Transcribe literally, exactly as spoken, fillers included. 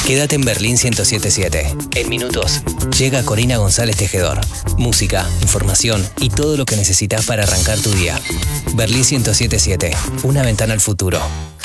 Quédate en Berlín ciento siete punto siete. En minutos llega Corina González Tejedor. Música, información y todo lo que necesitas para arrancar tu día. Berlín ciento siete punto siete. Una ventana al futuro.